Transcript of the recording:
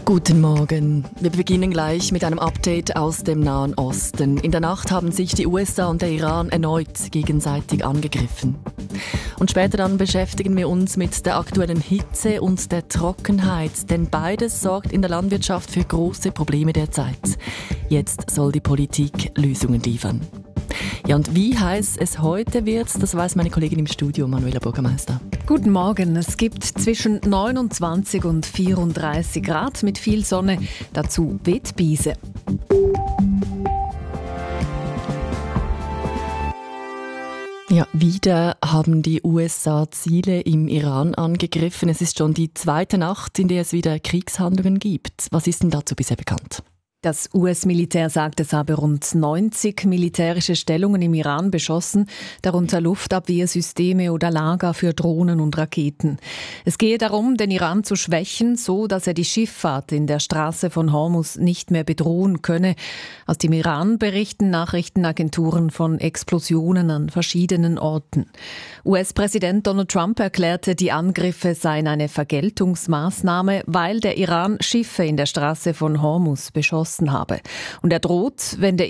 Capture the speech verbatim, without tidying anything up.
Guten Morgen. Wir beginnen gleich mit einem Update aus dem Nahen Osten. In der Nacht haben sich die U S A und der Iran erneut gegenseitig angegriffen. Und später dann beschäftigen wir uns mit der aktuellen Hitze und der Trockenheit, denn beides sorgt in der Landwirtschaft für große Probleme derzeit. Jetzt soll die Politik Lösungen liefern. Ja, und wie heiß es heute wird, das weiß meine Kollegin im Studio, Manuela Bürgermeister. Guten Morgen. Es gibt zwischen neunundzwanzig und vierunddreißig Grad mit viel Sonne, dazu weht Biese. Ja, wieder haben die U S A Ziele im Iran angegriffen. Es ist schon die zweite Nacht, in der es wieder Kriegshandlungen gibt. Was ist denn dazu bisher bekannt? Das U S-Militär sagt, es habe rund neunzig militärische Stellungen im Iran beschossen, darunter Luftabwehrsysteme oder Lager für Drohnen und Raketen. Es gehe darum, den Iran zu schwächen, so dass er die Schifffahrt in der Straße von Hormuz nicht mehr bedrohen könne. Aus dem Iran berichten Nachrichtenagenturen von Explosionen an verschiedenen Orten. U S-Präsident Donald Trump erklärte, die Angriffe seien eine Vergeltungsmaßnahme, weil der Iran Schiffe in der Straße von Hormuz beschossen habe. Und er droht, wenn der